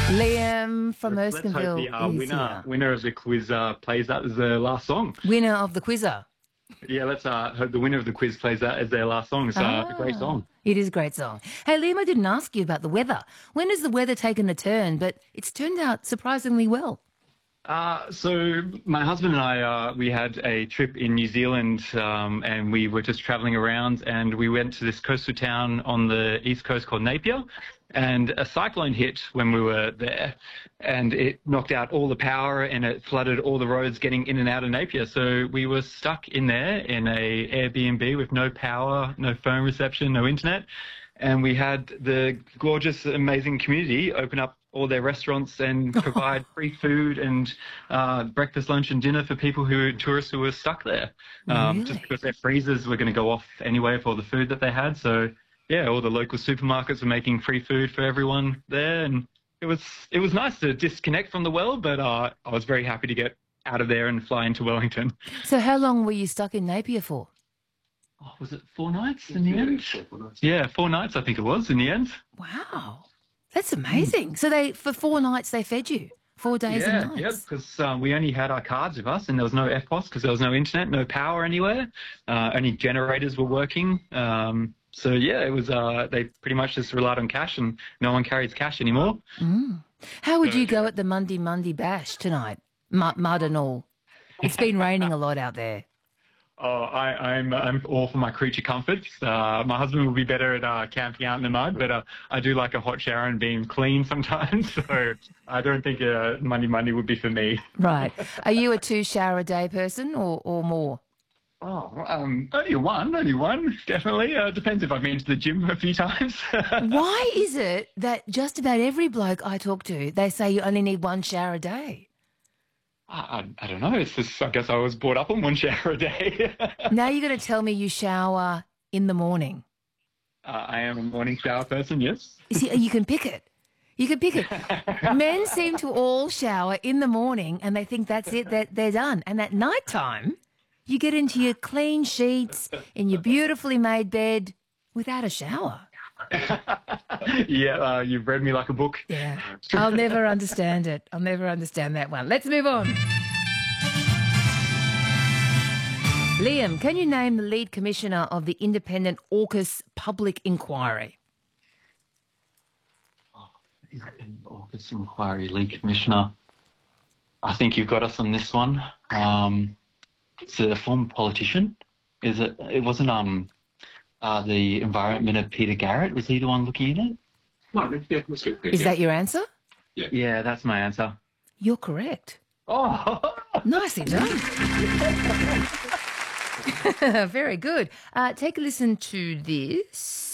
Liam from Let's hope Erskineville the is here. winner of the quiz plays that as their last song. Winner of the quizzer. Yeah, let's hope the winner of the quiz plays that as their last song. It's a great song. It is a great song. Hey, Liam, I didn't ask you about the weather. When has the weather taken a turn? But it's turned out surprisingly well. So my husband and I, we had a trip in New Zealand, and we were just traveling around, and we went to this coastal town on the east coast called Napier, and a cyclone hit when we were there, and it knocked out all the power and it flooded all the roads getting in and out of Napier. So we were stuck in there in a Airbnb with no power, no phone reception, no internet. And we had the gorgeous, amazing community open up all their restaurants and provide free food and breakfast, lunch and dinner for tourists who were stuck there. Really? Just because their freezers were going to go off anyway for all the food that they had. So, yeah, all the local supermarkets were making free food for everyone there. And it was nice to disconnect from the world, but I was very happy to get out of there and fly into Wellington. So how long were you stuck in Napier for? Oh, was it 4 nights in the end? Yeah, 4 nights I think it was in the end. Wow. That's amazing. So for 4 nights they fed you? 4 days and nights? Yeah, because we only had our cards with us and there was no FPOS because there was no internet, no power anywhere. Only generators were working. So, yeah, it was. They pretty much just relied on cash and no one carries cash anymore. Mm. How would you go at the Monday Bash tonight? Mud and all. It's been raining a lot out there. Oh, I'm all for my creature comforts. My husband will be better at camping out in the mud, but I do like a hot shower and being clean sometimes. So I don't think Monday would be for me. Right. Are you a 2-shower-a-day person or more? Oh, only one, definitely. Depends if I've been to the gym a few times. Why is it that just about every bloke I talk to, they say you only need 1 shower a day? I don't know. It's just, I guess I was brought up on 1 shower a day. Now you're going to tell me you shower in the morning. I am a morning shower person, yes. You see, you can pick it. You can pick it. Men seem to all shower in the morning and they think that's it, that they're done. And at night time, you get into your clean sheets in your beautifully made bed without a shower. Yeah, you've read me like a book. Yeah, I'll never understand it. I'll never understand that one. Let's move on. Liam, can you name the lead commissioner of the independent AUKUS public inquiry? AUKUS inquiry lead commissioner. I think you've got us on this one. It's a former politician. Is it? It wasn't the environment of Peter Garrett. Was he the one looking at it? No, yeah, Is that your answer? Yeah, that's my answer. You're correct. Oh, Nicely done. Very good. Take a listen to this.